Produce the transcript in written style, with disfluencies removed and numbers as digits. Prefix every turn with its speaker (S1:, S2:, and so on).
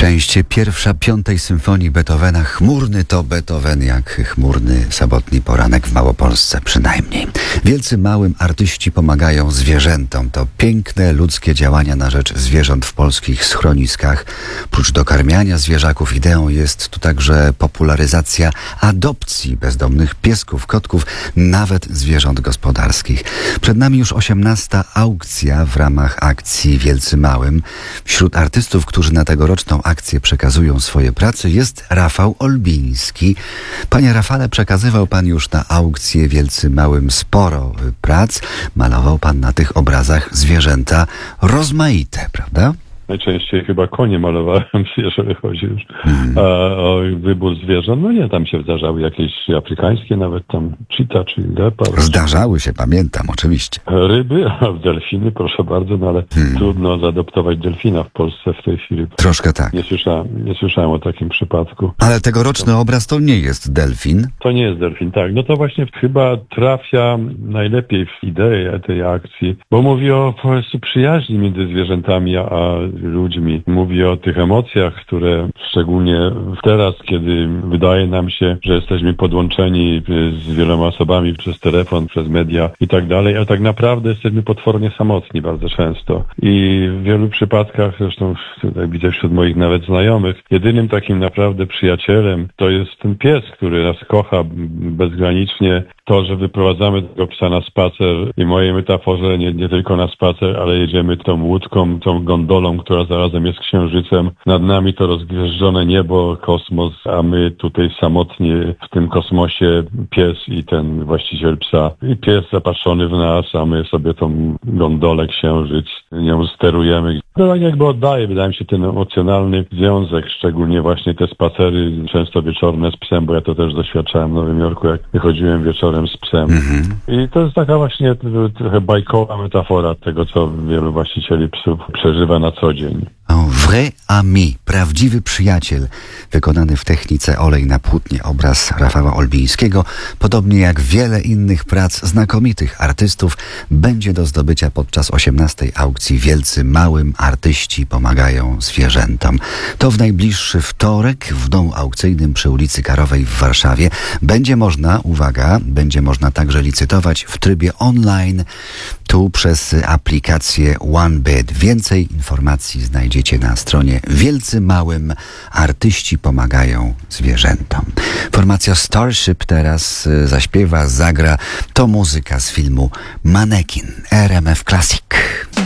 S1: Część pierwsza Piątej Symfonii Beethovena. Chmurny to Beethoven, jak chmurny sobotni poranek w Małopolsce przynajmniej. Wielcy małym artyści pomagają zwierzętom. To piękne ludzkie działania na rzecz zwierząt w polskich schroniskach. Prócz dokarmiania zwierzaków ideą jest tu także popularyzacja adopcji bezdomnych piesków, kotków, nawet zwierząt gospodarskich. Przed nami już 18. aukcja w ramach akcji Wielcy Małym. Wśród artystów, którzy na tegoroczną akcję przekazują swoje prace, jest Rafał Olbiński. Panie Rafale, przekazywał pan już na aukcję Wielcy Małym sporo prac. Malował pan na tych obrazach zwierzęta rozmaite, prawda?
S2: Najczęściej chyba konie malowałem, jeżeli chodzi już o wybór zwierząt. No nie, tam się zdarzały jakieś afrykańskie, nawet tam cheetah czy leopard.
S1: Zdarzały się, pamiętam, oczywiście.
S2: Ryby, a delfiny, proszę bardzo, no ale trudno zaadoptować delfina w Polsce w tej chwili.
S1: Troszkę tak.
S2: Nie słyszałem o takim przypadku.
S1: Ale tegoroczny obraz to nie jest delfin?
S2: To nie jest delfin, tak. No to właśnie chyba trafia najlepiej w ideę tej akcji, bo mówi o po prostu przyjaźni między zwierzętami a ludźmi. Mówi o tych emocjach, które szczególnie teraz, kiedy wydaje nam się, że jesteśmy podłączeni z wieloma osobami przez telefon, przez media i tak dalej, a tak naprawdę jesteśmy potwornie samotni bardzo często. I w wielu przypadkach, zresztą tutaj widzę wśród moich nawet znajomych, jedynym takim naprawdę przyjacielem to jest ten pies, który nas kocha bezgranicznie. To, że wyprowadzamy tego psa na spacer i w mojej metaforze nie tylko na spacer, ale jedziemy tą łódką, tą gondolą, która zarazem jest księżycem. Nad nami to rozgwieżdżone niebo, kosmos, a my tutaj samotnie w tym kosmosie, pies i ten właściciel psa. I pies zapatrzony w nas, a my sobie tą gondolę, księżyc, nią sterujemy. No tak jakby oddaje, wydaje mi się, ten emocjonalny związek, szczególnie właśnie te spacery, często wieczorne z psem, bo ja to też doświadczałem w Nowym Jorku, jak wychodziłem wieczorem z psem. I to jest taka właśnie trochę bajkowa metafora tego, co wielu właścicieli psów przeżywa na co dzień.
S1: Vrai ami, prawdziwy przyjaciel, wykonany w technice olej na płótnie obraz Rafała Olbińskiego, podobnie jak wiele innych prac znakomitych artystów, będzie do zdobycia podczas 18. aukcji Wielcy Małym artyści pomagają zwierzętom. To w najbliższy wtorek w domu aukcyjnym przy ulicy Karowej w Warszawie. Będzie można, uwaga, będzie można także licytować w trybie online, tu przez aplikację OneBid. Więcej informacji znajdziecie na stronie Wielcy Małym artyści pomagają zwierzętom. Formacja Starship teraz zaśpiewa, zagra. To muzyka z filmu Manekin, RMF Classic.